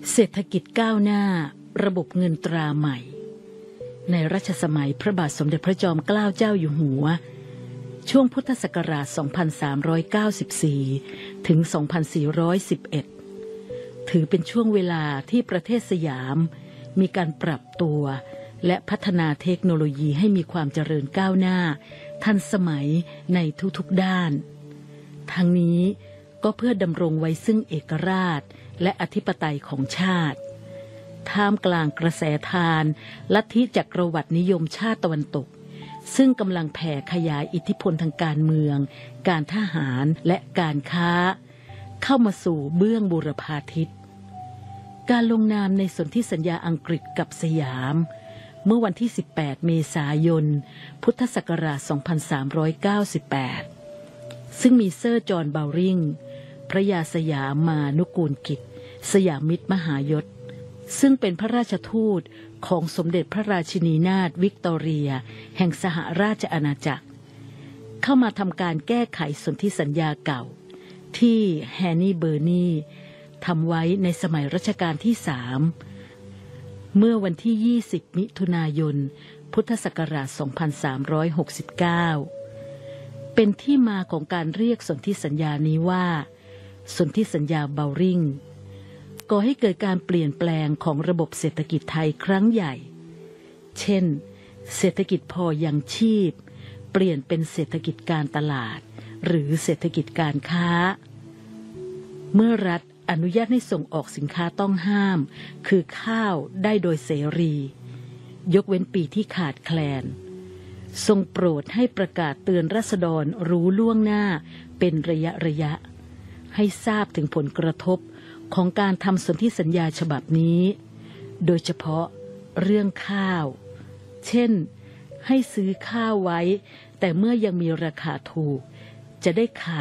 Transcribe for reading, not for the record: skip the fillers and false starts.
เศรษฐกิจก้าวหน้าระบบเงินตราใหม่ในรัชสมัยพระบาทสมเด็จพระจอมเกล้าเจ้าอยู่หัวช่วงพุทธศักราช 2394 ถึง 2411 ถือเป็นช่วงเวลาที่ประเทศสยามมีการปรับตัวและพัฒนาเทคโนโลยีให้มีความเจริญก้าวหน้าทันสมัยในทุกๆด้านทั้งนี้ก็เพื่อดำรงไว้ซึ่งเอกราชและอธิปไตยของชาติท่ามกลางกระแสทานลัทธิจักรวรรดินิยมชาติตะวันตกซึ่งกำลังแผ่ขยายอิทธิพลทางการเมืองการทหารและการค้าเข้ามาสู่เบื้องบูรพาทิศการลงนามในสนธิสัญญาอังกฤษกับสยามเมื่อวันที่ 18 เมษายน พุทธศักราช 2398 ซึ่งมีเซอร์จอห์น เบลริงพระยาสยามมานุกูลกิจสยามมิตรมหายศซึ่งเป็นพระราชทูตของสมเด็จพระราชินีนาถวิกตอเรียแห่งสหราชอาณาจักรเข้ามาทำการแก้ไขสนธิสัญญาเก่าที่แฮนนี่เบอร์นีทำไว้ในสมัยรัชกาลที่ 3 เมื่อวันที่ 20 มิถุนายน พุทธศักราช 2369 เป็นที่มาของการเรียกสนธิสัญญานี้ว่าสนธิสัญญาเบลริงก่อให้เกิดการเปลี่ยนแปลงของระบบเศรษฐกิจไทยครั้งใหญ่เช่นเศรษฐกิจพอยังชีพเปลี่ยนเป็นเศรษฐกิจการตลาดหรือเศรษฐกิจการค้าเมื่อรัฐอนุญาตให้ส่งออกสินค้าต้องห้ามคือข้าวได้โดยเสรียกเว้นปีที่ขาดแคลนทรงโปรดให้ประกาศเตือนราษฎรรู้ล่วงหน้าเป็นระยะให้ทราบถึงผลกระทบของการทำสนธิสัญญาฉบับนี้โดยเฉพาะเรื่องข้าวเช่นให้ซื้อข้าวไว้แต่เมื่อยังมีราคาถูกจะได้ขาย